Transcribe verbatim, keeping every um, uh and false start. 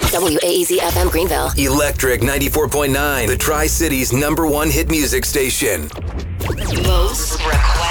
W A E Z F M Greenville. Electric ninety-four point nine, the Tri-Cities number one hit music station. Most requested.